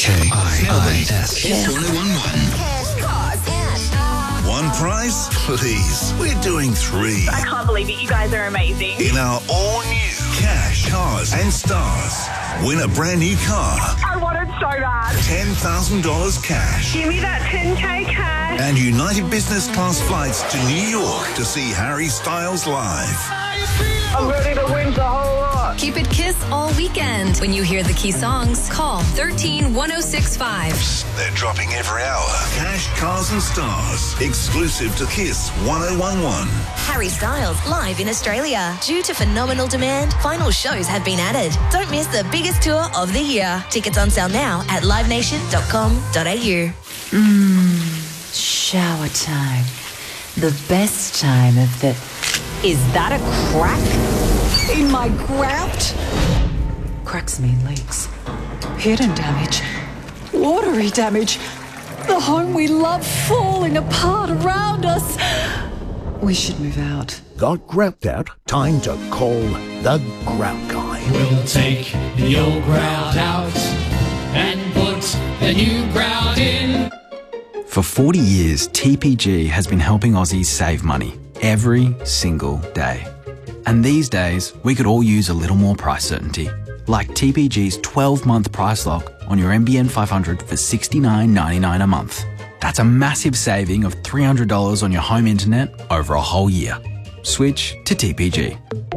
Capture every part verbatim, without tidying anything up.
K I S. Kiss one oh one one. One prize? Please. We're doing three. I can't believe it. You guys are amazing. In our all-new Cash, Cars and Stars. Win a brand new car. I want it so bad. ten thousand dollars cash. Give me that ten K cash. And United Business Class flights to New York to see Harry Styles live. I'm ready to win the whole lot. Keep it Kiss all weekend. When you hear the key songs, call thirteen one oh six five. They're dropping every hour. Cash, Cars and Stars. Exclusive to Kiss one oh one one. Harry Styles live in Australia. Due to phenomenal demand, final shows have been added. Don't miss the biggest tour of the year. Tickets on sale now at live nation dot com dot a u. Mmm, shower time. The best time of the... Is that a crack in my grout? Cracks mean leaks. Hidden damage. Watery damage. The home we love falling apart around us. We should move out. Got grout out? Time to call the Grout Guy. We'll take the old grout out and put the new grout in. For forty years, T P G has been helping Aussies save money every single day. And these days, we could all use a little more price certainty. Like T P G's twelve-month price lock on your N B N five hundred for sixty-nine ninety-nine a month. That's a massive saving of three hundred dollars on your home internet over a whole year. Switch to T P G.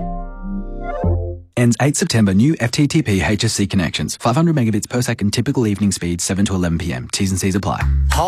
Ends eighth September. New F T T P H S C connections. five hundred megabits per second. Typical evening speed seven to eleven p m. T's and C's apply.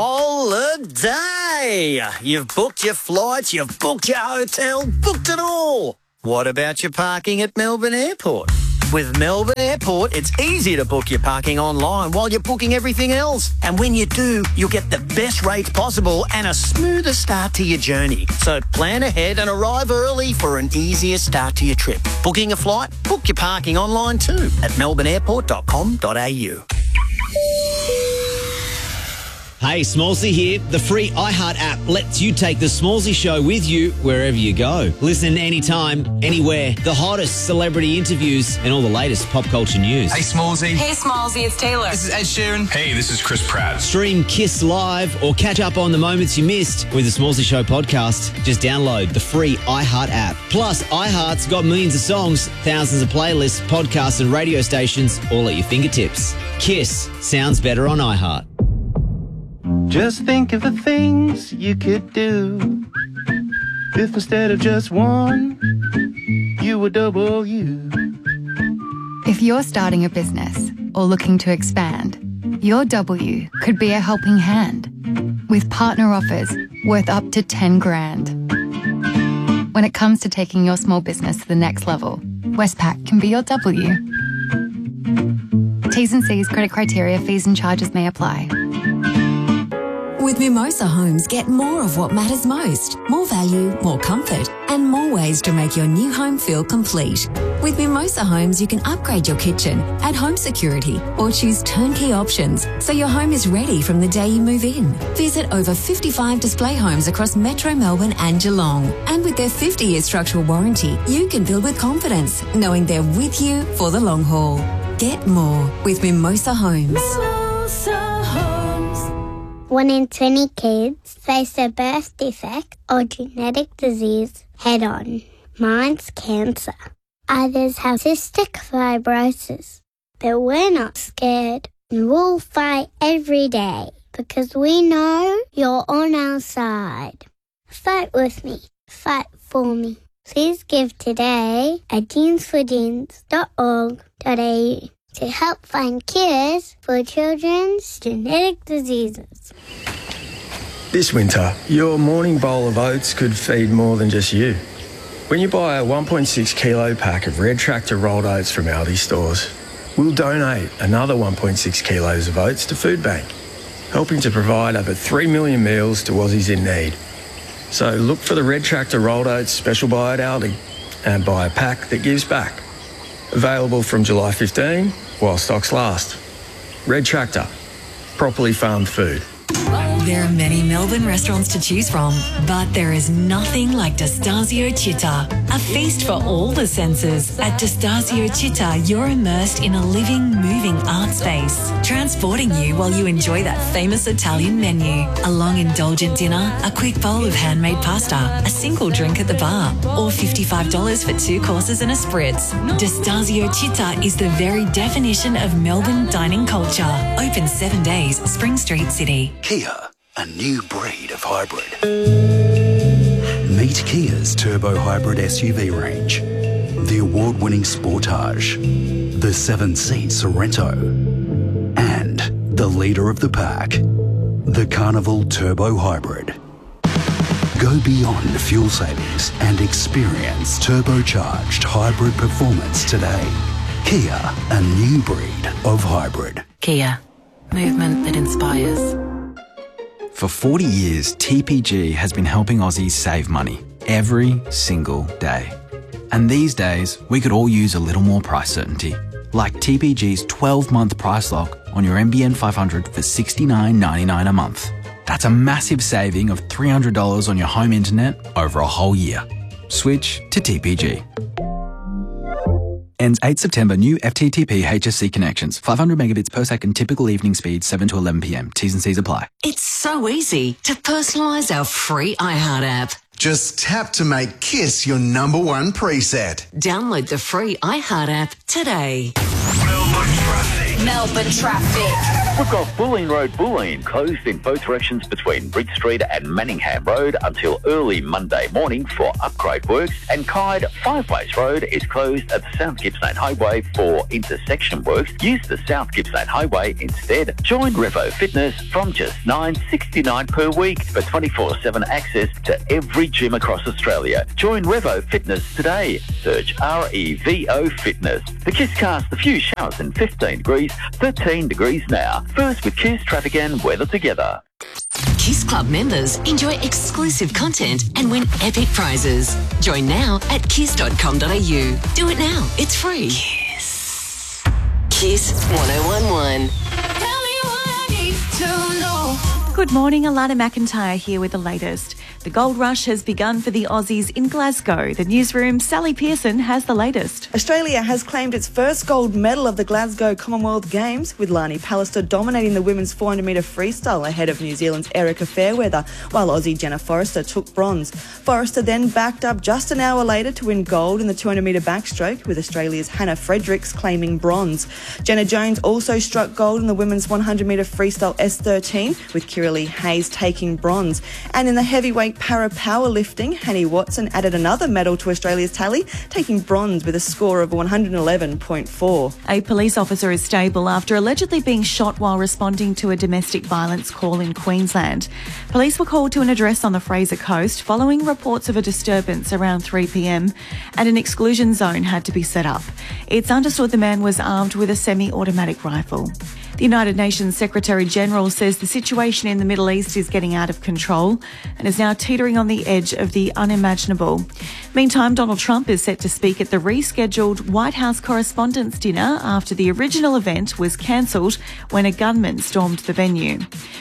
Holiday! You've booked your flights, you've booked your hotel, booked it all. What about your parking at Melbourne Airport? With Melbourne Airport, it's easy to book your parking online while you're booking everything else. And when you do, you'll get the best rates possible and a smoother start to your journey. So plan ahead and arrive early for an easier start to your trip. Booking a flight? Book your parking online too at melbourne airport dot com dot a u. Hey, Smallsy here. The free iHeart app lets you take the Smallsy show with you wherever you go. Listen anytime, anywhere. The hottest celebrity interviews and all the latest pop culture news. Hey, Smallsy. Hey, Smallsy, it's Taylor. This is Ed Sheeran. Hey, this is Chris Pratt. Stream Kiss Live or catch up on the moments you missed with the Smallsy Show podcast. Just download the free iHeart app. Plus, iHeart's got millions of songs, thousands of playlists, podcasts and radio stations all at your fingertips. Kiss sounds better on iHeart. Just think of the things you could do if instead of just one, you were double you. If you're starting a business or looking to expand, your W could be a helping hand with partner offers worth up to ten grand. When it comes to taking your small business to the next level, Westpac can be your W. T's and C's, credit criteria, fees and charges may apply. With Mimosa Homes, get more of what matters most. More value, more comfort, and more ways to make your new home feel complete. With Mimosa Homes, you can upgrade your kitchen, add home security, or choose turnkey options so your home is ready from the day you move in. Visit over fifty-five display homes across Metro Melbourne and Geelong. And with their fifty-year structural warranty, you can build with confidence, knowing they're with you for the long haul. Get more with Mimosa Homes. Mimosa Homes. One in twenty kids face a birth defect or genetic disease head-on. Mine's cancer. Others have cystic fibrosis. But we're not scared, and we'll fight every day because we know you're on our side. Fight with me. Fight for me. Please give today at jeans for jeans dot org dot a u to help find cures for children's genetic diseases. This winter, your morning bowl of oats could feed more than just you. When you buy a one point six kilo pack of Red Tractor rolled oats from Aldi stores, we'll donate another one point six kilos of oats to Food Bank, helping to provide over three million meals to Aussies in need. So look for the Red Tractor rolled oats special buy at Aldi and buy a pack that gives back. Available from July fifteenth while stocks last. Red Tractor, properly farmed food. There are many Melbourne restaurants to choose from, but there is nothing like Destasio Città. A feast for all the senses. At Destasio Città, you're immersed in a living, moving art space, transporting you while you enjoy that famous Italian menu. A long, indulgent dinner, a quick bowl of handmade pasta, a single drink at the bar, or fifty-five dollars for two courses and a spritz. Destasio Città is the very definition of Melbourne dining culture. Open seven days, Spring Street, City. Kia, a new breed of hybrid. Meet Kia's turbo hybrid S U V range. The award-winning Sportage, the seven-seat Sorrento, and the leader of the pack, the Carnival Turbo Hybrid. Go beyond fuel savings and experience turbocharged hybrid performance today. Kia, a new breed of hybrid. Kia, movement that inspires. For forty years, T P G has been helping Aussies save money every single day. And these days, we could all use a little more price certainty, like T P G's twelve-month price lock on your M B N five hundred for sixty-nine ninety-nine a month. That's a massive saving of three hundred dollars on your home internet over a whole year. Switch to T P G. Ends eighth September. New F T T P H S C connections. five hundred megabits per second. Typical evening speed seven to eleven p m. T's and C's apply. It's so easy to personalise our free iHeart app. Just tap to make Kiss your number one preset. Download the free iHeart app today. Melbourne traffic. We've got Bulleen Road, Bulleen, closed in both directions between Bridge Street and Manningham Road until early Monday morning for upgrade works, and Kyde Five Ways Road is closed at the South Gippsland Highway for intersection works. Use the South Gippsland Highway instead. Join Revo Fitness from just nine dollars sixty-nine per week for twenty-four seven access to every gym across Australia. Join Revo Fitness today. Search R E V O Fitness. The Kiss Cast, a few showers and fifteen degrees, thirteen degrees now. First with Kiss traffic and weather together. Kiss Club members enjoy exclusive content and win epic prizes. Join now at kiss dot com dot a u. Do it now. It's free. Kiss. Kiss one oh one one. Tell me what I need to know. Good morning, Alana McIntyre here with the latest. The gold rush has begun for the Aussies in Glasgow. The newsroom, Sally Pearson, has the latest. Australia has claimed its first gold medal of the Glasgow Commonwealth Games, with Lani Pallister dominating the women's four hundred metre freestyle ahead of New Zealand's Erica Fairweather, while Aussie Jenna Forrester took bronze. Forrester then backed up just an hour later to win gold in the two hundred metre backstroke, with Australia's Hannah Fredericks claiming bronze. Jenna Jones also struck gold in the women's one hundred metre freestyle S thirteen, with Kiralee Hayes taking bronze. And in the heavyweight para powerlifting, Hanni Watson added another medal to Australia's tally, taking bronze with a score of one hundred eleven point four. A police officer is stable after allegedly being shot while responding to a domestic violence call in Queensland. Police were called to an address on the Fraser Coast following reports of a disturbance around three p m, and an exclusion zone had to be set up. It's understood the man was armed with a semi-automatic rifle. The United Nations Secretary-General says the situation in the Middle East is getting out of control and is now teetering on the edge of the unimaginable. Meantime, Donald Trump is set to speak at the rescheduled White House Correspondents' Dinner after the original event was cancelled when a gunman stormed the venue.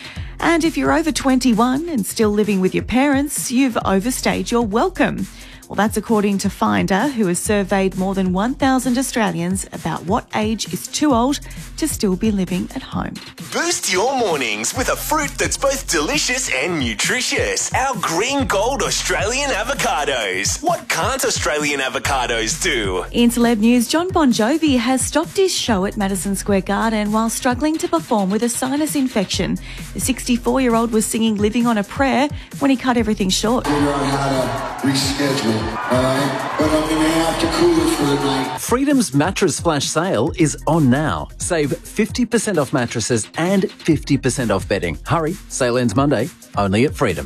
And if you're over twenty-one and still living with your parents, you've overstayed your welcome. Well, that's according to Finder, who has surveyed more than one thousand Australians about what age is too old to still be living at home. Boost your mornings with a fruit that's both delicious and nutritious. Our green gold Australian avocados. What can't Australian avocados do? In celeb news, John Bon Jovi has stopped his show at Madison Square Garden while struggling to perform with a sinus infection. The sixty-four-year-old was singing Living on a Prayer when he cut everything short. Figure out how to reschedule. Alright, but I'm gonna have to cool it for the night. Freedom's mattress flash sale is on now. Save fifty percent off mattresses and fifty percent off bedding. Hurry, sale ends Monday, only at Freedom.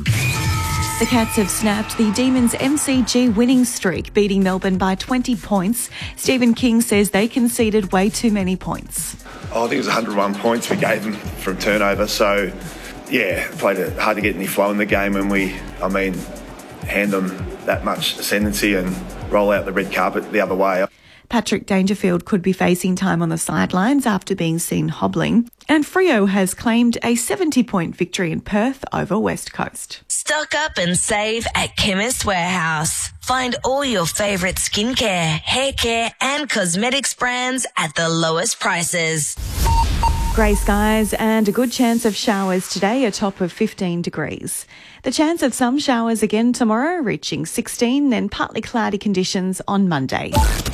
The Cats have snapped the Demons M C G winning streak, beating Melbourne by twenty points. Stephen King says they conceded way too many points. Oh, I think it was one hundred one points we gave them from turnover, so yeah, played it hard to get any flow in the game, and we, I mean, hand them that much ascendancy and roll out the red carpet the other way. Patrick Dangerfield could be facing time on the sidelines after being seen hobbling. And Freo has claimed a seventy-point victory in Perth over West Coast. Stock up and save at Chemist Warehouse. Find all your favourite skincare, hair care and cosmetics brands at the lowest prices. Grey skies and a good chance of showers today, a top of fifteen degrees. The chance of some showers again tomorrow, reaching sixteen, then partly cloudy conditions on Monday.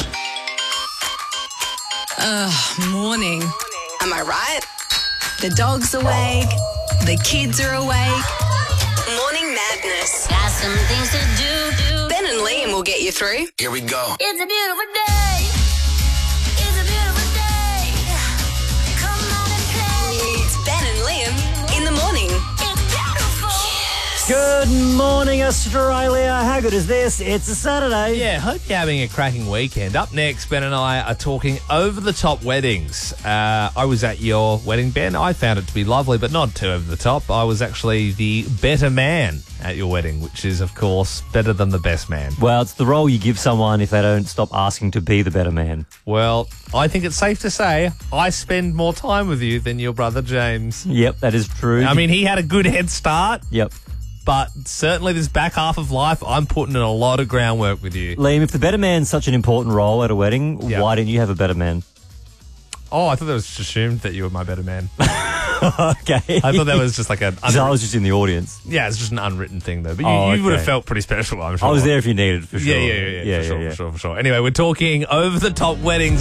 Ugh, morning. Am I right? The dog's awake. The kids are awake. Morning madness. Got some things to do, do. Ben and Liam will get you through. Here we go. It's a beautiful day. It's a beautiful day. Come on and play. It's Ben and Liam in the morning. It's beautiful. Yes. Good morning, Australia. How good is this? It's a Saturday. Yeah, hope you're having a cracking weekend. Up next, Ben and I are talking over-the-top weddings. Uh, I was at your wedding, Ben. I found it to be lovely, but not too over-the-top. I was actually the better man at your wedding, which is, of course, better than the best man. Well, it's the role you give someone if they don't stop asking to be the better man. Well, I think it's safe to say I spend more time with you than your brother James. Yep, that is true. I mean, he had a good head start. Yep. But certainly this back half of life, I'm putting in a lot of groundwork with you. Liam, if the better man's such an important role at a wedding, Yep. why didn't you have a better man? Oh, I thought that was assumed that you were my better man. Okay. I thought that was just like an... So I was just in the audience. Yeah, it's just an unwritten thing, though. But you, Oh, you would have okay. felt pretty special, I'm sure. I was there if you needed, for sure. Yeah, yeah, yeah, yeah, Yeah, for, sure, yeah, yeah. for sure, for sure. Anyway, we're talking over-the-top weddings